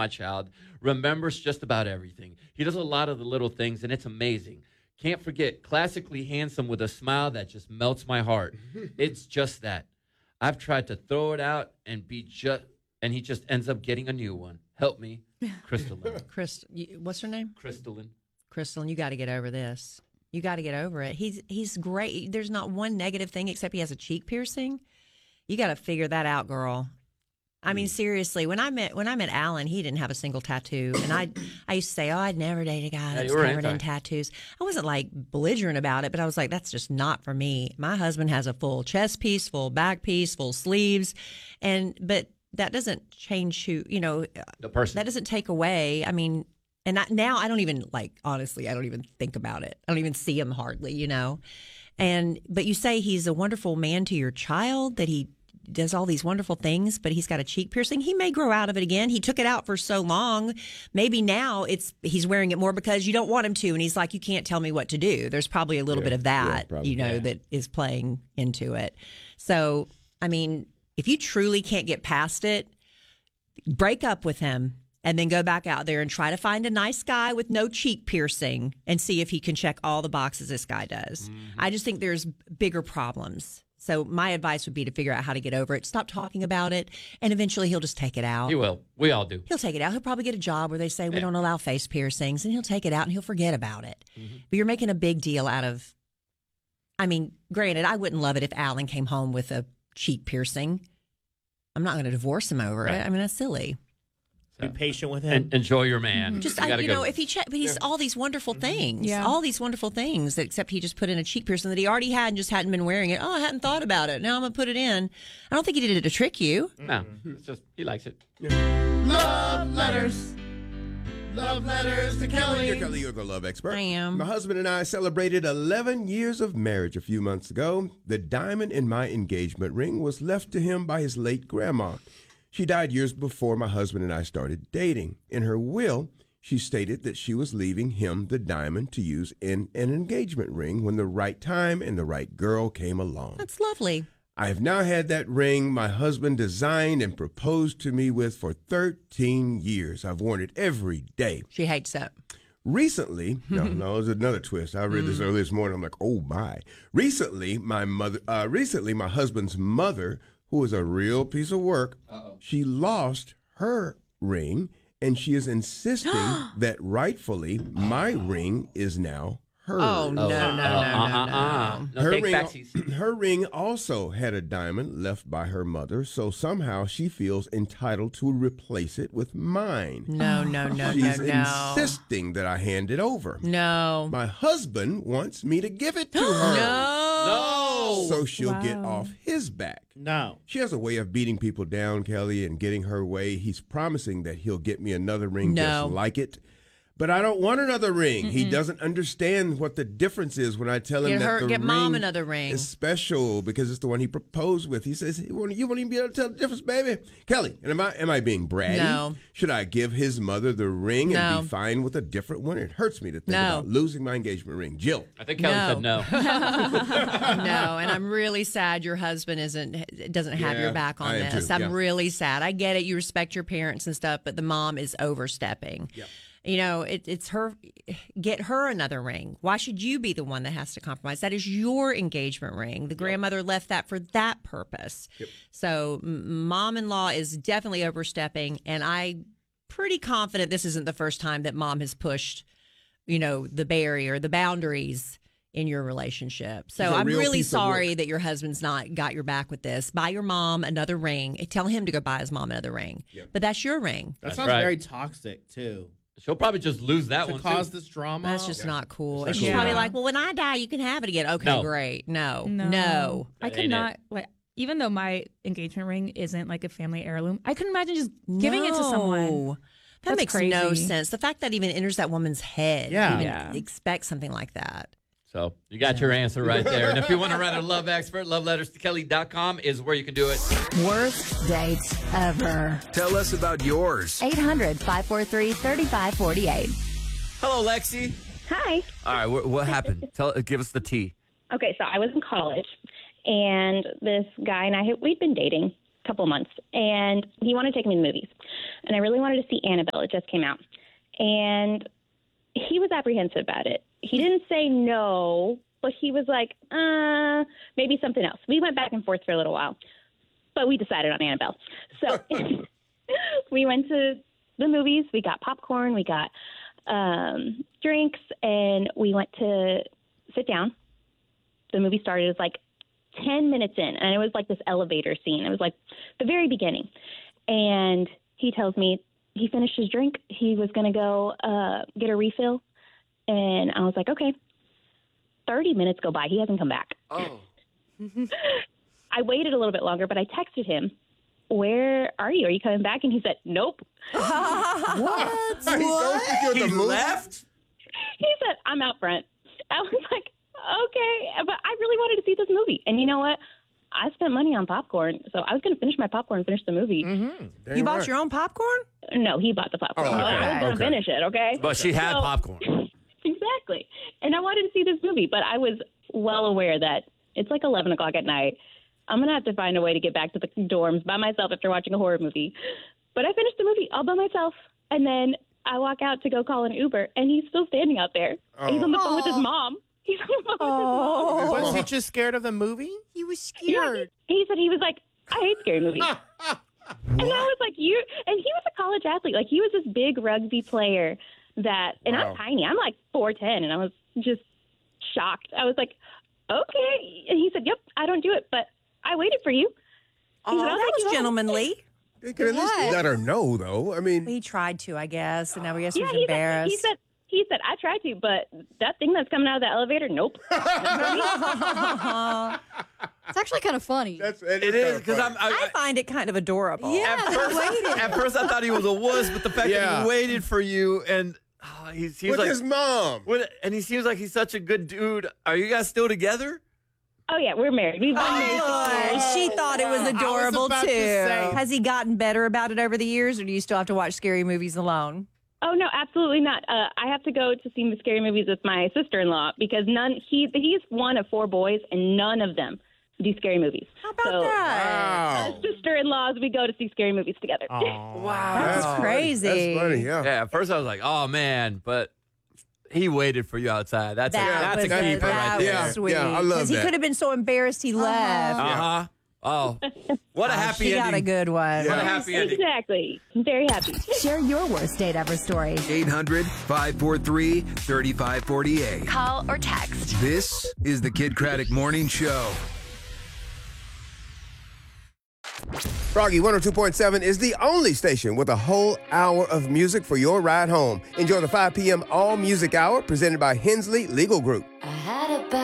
my child remembers just about everything. He does a lot of the little things, and it's amazing. Can't forget, classically handsome with a smile that just melts my heart. It's just that. I've tried to throw it out and and he just ends up getting a new one. Help me, Crystalline. What's her name? Crystalline. Crystalline, you got to get over this. You got to get over it. He's great. There's not one negative thing except he has a cheek piercing. You got to figure that out, girl. I mean, seriously, when I met Alan, he didn't have a single tattoo. And I used to say, I'd never date a guy that's covered in tattoos. I wasn't like belligerent about it, but I was like, that's just not for me. My husband has a full chest piece, full back piece, full sleeves. But that doesn't change who, the person. That doesn't take away. I mean, and now I don't even honestly, I don't even think about it. I don't even see him hardly, But you say he's a wonderful man to your child, that he does all these wonderful things, but he's got a cheek piercing. He may grow out of it again. He took it out for so long. Maybe now he's wearing it more because you don't want him to. And he's like, you can't tell me what to do. There's probably a little bit of that, that is playing into it. So, I mean, if you truly can't get past it, break up with him and then go back out there and try to find a nice guy with no cheek piercing and see if he can check all the boxes this guy does. Mm-hmm. I just think there's bigger problems. So my advice would be to figure out how to get over it. Stop talking about it, and eventually he'll just take it out. He will. We all do. He'll take it out. He'll probably get a job where they say, we don't allow face piercings, and he'll take it out, and he'll forget about it. Mm-hmm. But you're making a big deal out of, I mean, granted, I wouldn't love it if Alan came home with a cheek piercing. I'm not going to divorce him over it. I mean, that's silly. Be patient with him. Enjoy your man. Just, if he but he's all these wonderful things. All these wonderful things, except he just put in a cheek piercing that he already had and just hadn't been wearing it. Oh, I hadn't thought about it. Now I'm going to put it in. I don't think he did it to trick you. No, it's just, he likes it. Love letters. Love letters to Kelly. Dear Kelly, you're the love expert. I am. My husband and I celebrated 11 years of marriage a few months ago. The diamond in my engagement ring was left to him by his late grandma. She died years before my husband and I started dating. In her will, she stated that she was leaving him the diamond to use in an engagement ring when the right time and the right girl came along. That's lovely. I have now had that ring my husband designed and proposed to me with for 13 years. I've worn it every day. She hates that. Recently, no, there's another twist. I read this earlier this morning. I'm like, oh my. Recently, my husband's mother, who is a real piece of work, she lost her ring, and she is insisting that rightfully my ring is now hers. Oh, no. Her ring also had a diamond left by her mother, so somehow she feels entitled to replace it with mine. No. She's insisting that I hand it over. No. My husband wants me to give it to her. No. So she'll get off his back. No. She has a way of beating people down, Kelly, and getting her way. He's promising that he'll get me another ring just like it. But I don't want another ring. He doesn't understand what the difference is when I tell him that the get ring mom another ring is special because it's the one he proposed with. He says, you won't even be able to tell the difference, baby. Kelly, and am I being bratty? No. Should I give his mother the ring and be fine with a different one? It hurts me to think about losing my engagement ring. Jill. I think Kelly said no. No, and I'm really sad your husband doesn't have your back on this. I'm really sad. I get it. You respect your parents and stuff, but the mom is overstepping. Yep. It's her. Get her another ring. Why should you be the one that has to compromise? That is your engagement ring. The grandmother left that for that purpose. Yep. So mom-in-law is definitely overstepping, and I'm pretty confident this isn't the first time that mom has pushed, the barrier, the boundaries in your relationship. So I'm really sorry that your husband's not got your back with this. Buy your mom another ring. Tell him to go buy his mom another ring. Yep. But that's your ring. That sounds very toxic, too. She'll probably just lose that to one cause this drama. That's just not cool. And she's probably like, well, when I die, you can have it again. Okay, great. No. I could not, even though my engagement ring isn't like a family heirloom, I couldn't imagine just giving it to someone. That makes crazy. No sense. The fact that even enters that woman's head, expect something like that. So you got your answer right there. And if you want to write a love expert, loveletterstokelly.com is where you can do it. Worst date ever. Tell us about yours. 800-543-3548. Hello, Lexi. Hi. All right, what happened? Give us the tea. Okay, so I was in college, and this guy and we'd been dating couple months, and he wanted to take me to the movies. And I really wanted to see Annabelle. It just came out. And he was apprehensive about it. He didn't say no, but he was like, maybe something else. We went back and forth for a little while, but we decided on Annabelle. So we went to the movies. We got popcorn. We got drinks, and we went to sit down. The movie started. It was like 10 minutes in, and it was like this elevator scene. It was like the very beginning. And he tells me he finished his drink. He was going to go get a refill. And I was like, okay. 30 minutes go by. He hasn't come back. Oh. I waited a little bit longer, but I texted him, where are you? Are you coming back? And he said, nope. What? He left? He said, I'm out front. I was like, okay. But I really wanted to see this movie. And you know what? I spent money on popcorn, so I was going to finish my popcorn and finish the movie. Mm-hmm. You bought your own popcorn? No, he bought the popcorn. Oh, okay. I was going to finish it, okay? But she had popcorn. Exactly. And I wanted to see this movie, but I was well aware that it's like 11 o'clock at night. I'm going to have to find a way to get back to the dorms by myself after watching a horror movie. But I finished the movie all by myself, and then I walk out to go call an Uber, and he's still standing out there. Oh. He's on the phone with his mom. He's on the phone with his mom. Was he just scared of the movie? He was Yeah, scared. he said he was like, I hate scary movies. And I was like, you. And he was a college athlete. Like, he was this big rugby player that, and I'm tiny. I'm like 4'10", and I was just shocked. I was like, okay. And he said, yep, I don't do it, but I waited for you. Oh, that was gentlemanly. You could at least let her know, though. I mean, He tried to, I guess, and now I guess Yeah, he's embarrassed. He said, I tried to, but that thing that's coming out of the elevator, nope. It's actually kind of funny. It is, because I find it kind of adorable. Yeah. At first I thought he was a wuss, but the fact that he waited for you and he seems with like his mom. And he seems like he's such a good dude. Are you guys still together? Oh, yeah, we're married. We've been married 6 years. She thought it was adorable, about too. to say. Has he gotten better about it over the years, or do you still have to watch scary movies alone? Oh, no, absolutely not. I have to go to see the scary movies with my sister-in-law because he's one of 4 boys, and none of them do scary movies. How about that? As sister-in-laws, we go to see scary movies together. Wow. That's crazy. That's funny, yeah. Yeah, at first I was like, oh, man, but he waited for you outside. That's a keeper right there. Was sweet. Yeah, I love Because he that. could have been so embarrassed he left. Uh-huh. Oh, what a happy She ending. got a good one. What a happy ending. Exactly. I'm very happy. Share your worst date ever story. 800-543-3548. Call or text. This is the Kid Craddock Morning Show. Froggy 102.7 is the only station with a whole hour of music for your ride home. Enjoy the 5 p.m. All Music Hour presented by Hensley Legal Group.